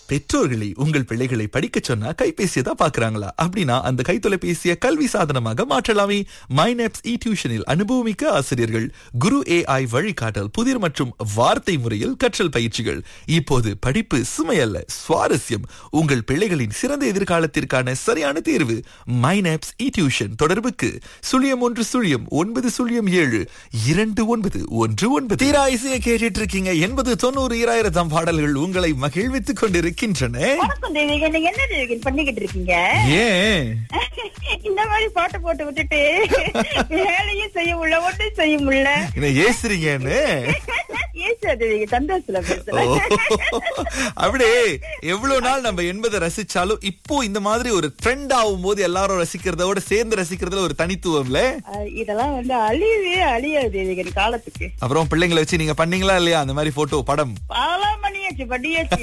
பெற்றோர்களை உங்கள் பிள்ளைகளை படிக்க சொன்னா கைபேசியை தான் பாக்குறாங்களா? அப்படின்னா அந்த கைத்தொலைபேசியை கல்வி சாதனமாக மாற்றலாமே. மைனப்ஸ் டியூஷனில் அனுபவமிக்க ஆசிரியர்கள், குரு AI வழிகாட்டல், புதிர் மற்றும் வார்த்தை முறையில் கற்றல் பயிற்சிகள். இப்போது படிப்பு சுமையல்ல, சுவாரஸ்யம். உங்கள் பிள்ளைகளின் சிறந்த எதிர்காலத்திற்கான சரியான தேர்வு மைனப்ஸ் டியூஷன். தொடர்புக்கு 0120702919. தீரா இசையை கேட்டுட்டு இருக்கீங்க. 80, 90, 2000 பாடல்கள் உங்களை மகிழ்வித்துக் கொண்டிருக்கின்றன. வணக்கம் தேவிகா, நீங்க என்ன தேவிகா பண்ணிக்கிட்டு இருக்கீங்க? ஏன் இந்த மாதிரி பாட்டு போட்டு விட்டுட்டு வேலையும் செய்ய முடியல, ஒன்றும் செய்ய முடியல. என்ன ஏசுறீங்கன்னு? ஏசா தேவிகா, சந்தோஷத்துல பேசுறேன். அப்படியே எவ்வளவு நாள் நம்ம 80 ரசிச்சாலும் இப்போ இந்த மாதிரி ஒரு ட்ரெண்ட் ஆகும் போது எல்லாரும் ரசிக்கிறதோட சேர்ந்து ரசிக்கிறதுல ஒரு தனித்துவம்ல. இதெல்லாம் அழியவே அழியாது தேவிகா காலத்துக்கு. அப்புறம் பிள்ளைங்களை வச்சு நீங்க பண்ணீங்களா இல்லையா அந்த மாதிரி போட்டோ படம்? அதெல்லாம் பண்ணியாச்சு.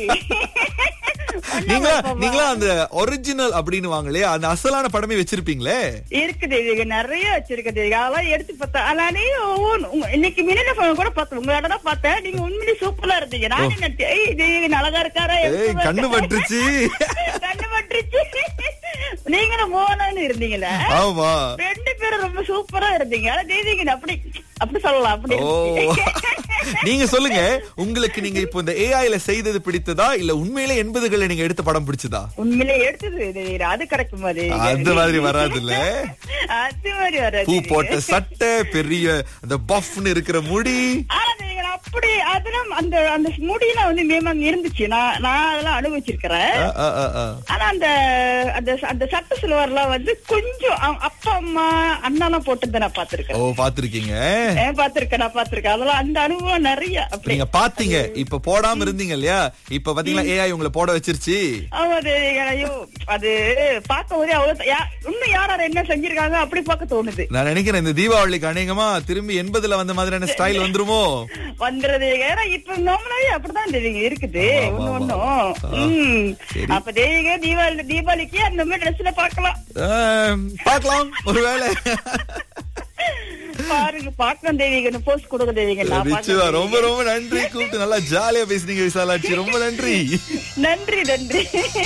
நீங்களா அந்த ஒரிஜினல் அப்படின்னு வாங்களே, அந்த அசலான படமே வச்சிருப்பீங்களே? இருக்கு தேவிகா, நிறைய வச்சிருக்க தேவிகா. அதெல்லாம் எடுத்து பார்த்தேன். அதனாலே இன்னைக்கு மின்னணு போன் கூட பார்த்தேன், உங்களோட தான் பார்த்தேன். நீங்க உண்மையிலே சூப்பரா இருந்தீங்க. நான் என்ன அழகா இருக்காரா? கண்ணு பட்டுருச்சு. கண்ணு பட்டுருச்சு. நீங்களும் மோகனான்னு இருந்தீங்களா? ஆமா, 2 பேரும் ரொம்ப சூப்பரா இருந்தீங்க. தேவிகா அப்படி சொல்லலாம். அப்படி நீங்க சொல்லுங்க, உங்களுக்கு நீங்க இப்போ இந்த ஏஐல செய்தது பிடித்ததா இல்ல உண்மையிலே 80களை நீங்க எடுத்த படம் பிடிச்சதா? உண்மையிலே எடுத்தது அது கிடைக்கும். அந்த மாதிரி வராது இல்ல, அது மாதிரி வராது. பூ போட்ட சட்டை, பெரிய அந்த பஃப்னு இருக்கிற முடி, அப்படி அதெல்லாம் அந்த அந்த முடியெல்லாம் மேமாங்க இருந்துச்சு. நான் அதெல்லாம் அனுபவிச்சிருக்கிறேன். ஆனா அந்த அந்த சட்ட சிலுவர்லாம் கொஞ்சம் அப்பா அம்மா அண்ணாலாம் போட்டு நான் பாத்திருக்கேன். ஓ, பாத்திருக்கீங்க? பாத்திருக்கேன். அதெல்லாம் அந்த அனுபவம் நிறைய. நீங்க பாத்தீங்க, இப்ப போடாம இருந்தீங்க இல்லையா? இப்ப பாத்தீங்களா ஏஐ உங்களை போட வச்சிருச்சு. ஆமா, அது பார்க்கும் போதே அவ்வளவு இன்னும் யாராரு என்ன செஞ்சிருக்காங்க அப்படி பார்க்க தோணுது. நான் நினைக்கிறேன் இந்த தீபாவளிக்கு அநேகமா திரும்பி 80ல வந்த மாதிரியான ஸ்டைல் வந்துருமோ? வந்துருது. ஏன்னா இப்ப நார்மலாவே அப்படிதான் தேவிங்க இருக்குது. ஒண்ணும் அப்ப தேவிங்க தீபாவளிக்கு அந்த மாதிரி ட்ரெஸ்ல பாக்கலாம் ஒருவேளை. பாருங்க, பாக்கலாம் தேவிங்க. போஸ்ட் கொடுக்க தேவிங்க. ரொம்ப ரொம்ப நன்றி. கூப்பிட்டு நல்லா ஜாலியா பேசுனீங்க விசாலாட்சி. ரொம்ப நன்றி. நன்றி.